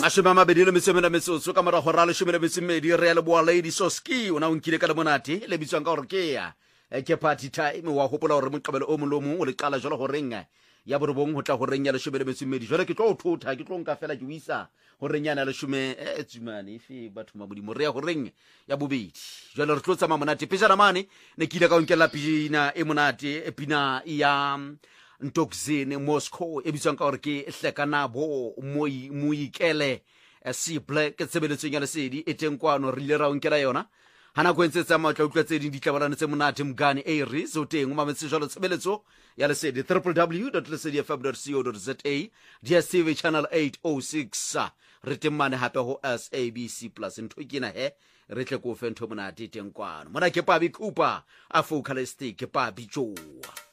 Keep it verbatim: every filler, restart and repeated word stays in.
mashome a mabedi le metso e mene metsotso ka mora hora leshome le metso e mmedi re ya leboa Lady Soski o na o nkile ka le monate le bitswang ka hore ke ya ke party time wa hopola hore moqabelo o molomo o le qala jalo horeng ya borobong ho tla horeng ya leshome le metso e mmedi jwale ke tlo o thotha ke tlo nka fela ke wisa horeng yana leshome e tsumane ife batho mabodimo re ya horeng ya bobedi jwale re tlo tsama monate pejana mane ne ke ile ka o nkela pina e monate e pina ya Ntokzini Moscow e bitswang ka hore ke Hlekanabo moi moikele si black tsebeletseng ya lesedi e teng kwano re ile ra o nkela yona hana go entsetsa matla utlwa tse di ditlabalane tse monate mgani Aries o teng o mametse jalo tshebeletso ya lesedi w w w dot lesedi f m dot co dot z a D S T V channel eight oh six re temane hape ho S A B C plus ntho ke na he re tle go fe ntho monate teng kwano mona ke Pabi Cooper a focalistic Pabi Joe.